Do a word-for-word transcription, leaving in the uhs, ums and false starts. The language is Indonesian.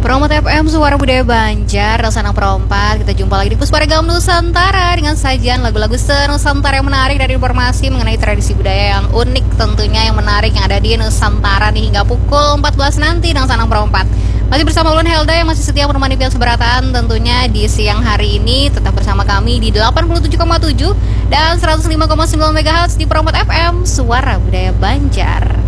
Promote F M Suara Budaya Banjar, Rasana Perompat. Kita jumpa lagi di Pusparagam Nusantara dengan sajian lagu-lagu senusantara yang menarik dari informasi mengenai tradisi budaya yang unik tentunya, yang menarik yang ada di Nusantara nih hingga pukul empat belas nanti dengan Sanang Perompat. Masih bersama Ulun Helda yang masih setia menemani pihak seberatan tentunya di siang hari ini. Tetap bersama kami di delapan puluh tujuh koma tujuh dan seratus lima koma sembilan megahertz di Promote F M Suara Budaya Banjar.